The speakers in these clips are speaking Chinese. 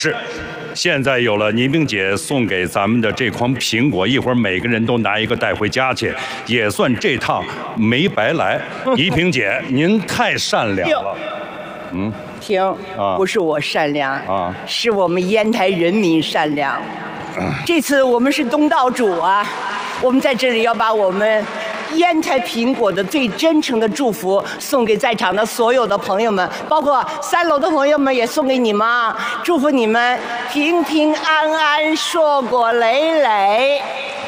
是，现在有了倪萍姐送给咱们的这筐苹果，一会儿每个人都拿一个带回家去，也算这趟没白来。倪萍姐，您太善良了。 停啊！不是我善良啊，是我们烟台人民善良。这次我们是东道主啊，我们在这里要把我们烟台苹果的最真诚的祝福送给在场的所有的朋友们，包括3楼的朋友们也送给你们啊！祝福你们平平安安，硕果累累。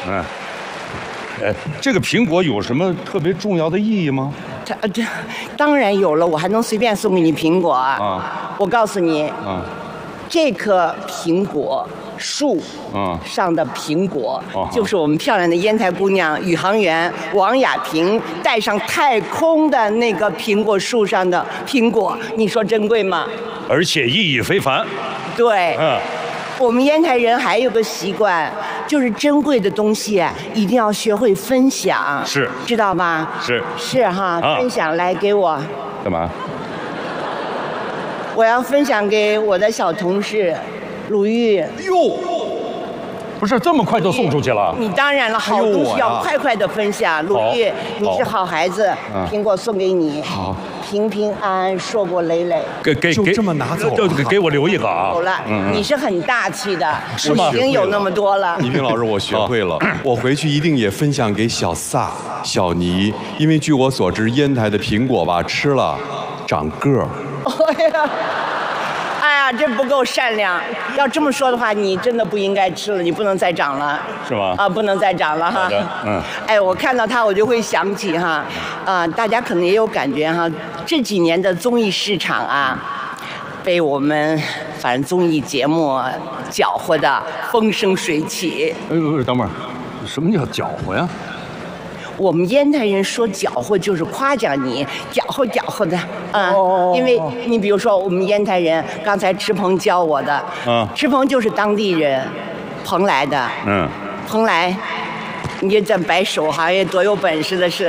这个苹果有什么特别重要的意义吗？ 这当然有了，我还能随便送给你苹果啊！我告诉你，这棵苹果树上的苹果，就是我们漂亮的烟台姑娘宇航员王亚平带上太空的那个苹果树上的苹果，你说珍贵吗？ 而且意义非凡。 对，我们烟台人还有个习惯，就是珍贵的东西一定要学会分享， 是， 知道吧？是哈，分享来给我。 干嘛？ 我要分享给我的小同事鲁豫。 哟，不是这么快就送出去了？ 你当然了，好东西要快快的分享。鲁豫，你是好孩子，苹果送给你。好。平平安安，硕果累累。 就这么拿走， 就给我留一个啊！ 有了，你是很大气的，是吗？已经有那么多了。 倪萍老师，我学会了，我回去一定也分享给小撒、小倪，因为据我所知，烟台的苹果吧，吃了长个儿。 哎呀，这不够善良。要这么说的话，你真的不应该吃了，你不能再长了， 是吗？ 不能再长了哈。哎，我看到它，我就会想起哈，大家可能也有感觉哈，这几年的综艺市场啊，被我们反正综艺节目搅和的风生水起。 不是，等会儿，什么叫搅和呀？ 我们烟台人说搅和就是夸奖你，搅和的因为你比如说我们烟台人，刚才池鹏教我的，池鹏就是当地人，蓬莱的，蓬莱，你就这摆手好像多有本事的是。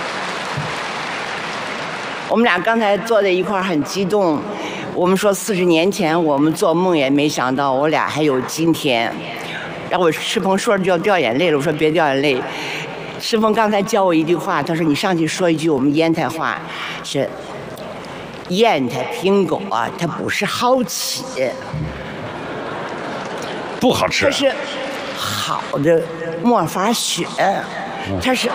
我们俩刚才坐在一块儿很激动，我们说40年前我们做梦也没想到我俩还有今天。然后我池鹏说着就要掉眼泪了，我说别掉眼泪。师峰刚才教我一句话，他说你上去说一句我们烟台话，是烟台苹果它不是好吃， 不好吃， 它是好的没法选，它是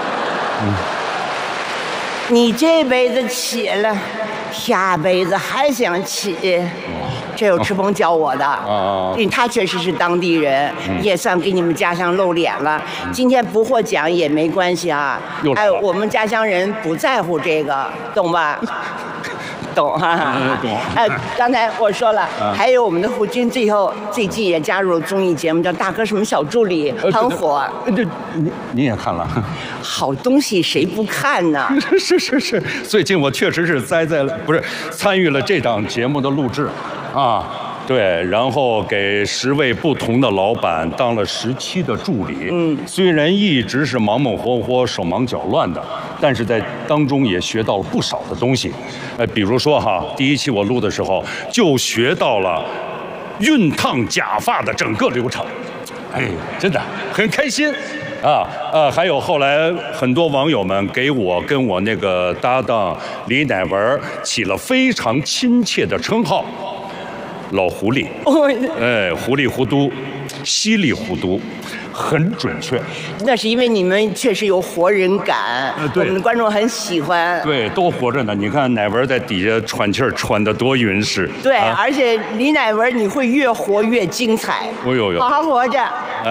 你这辈子吃了，下辈子还想吃。这有池鹏教我的，因为他确实是当地人，也算给你们家乡露脸了。今天不获奖也没关系啊，我们家乡人不在乎这个，懂吧？懂哈， 懂。 刚才我说了，还有我们的胡军，最近也加入了综艺节目，叫《大哥什么小助理》，很火。 这您也看了？ 好东西谁不看呢？ 是，最近我确实是参与了这档节目的录制，对，然后给10位不同的老板当了10期的助理。虽然一直是忙忙活活、手忙脚乱的，但是在当中也学到了不少的东西。比如说第1期我录的时候就学到了熨烫假发的整个流程，真的很开心。还有后来很多网友们给我跟我那个搭档李乃文起了非常亲切的称号。老狐狸，糊里糊涂，稀里糊涂，很准确。 那是因为你们确实有活人感，我们的观众很喜欢。 对，都活着呢。你看乃文在底下喘气儿，喘得多匀实。 对，而且李乃文你会越活越精彩。好好活着。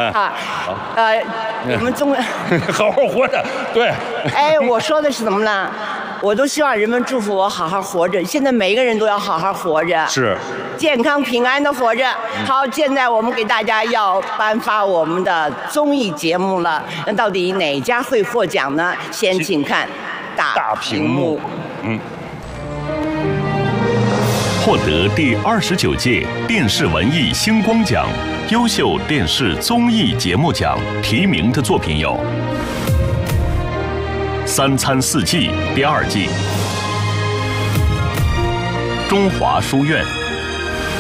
我们好好活着。对。 我说的是怎么了？我都希望人们祝福我好好活着。现在每个人都要好好活着， 是健康平安的活着。好，现在我们给大家要颁发我们的综艺节目了。那到底哪家会获奖呢？先请看大屏幕。 获得第29届电视文艺星光奖优秀电视综艺节目奖提名的作品有《3餐4季》第2季，《中华书院》。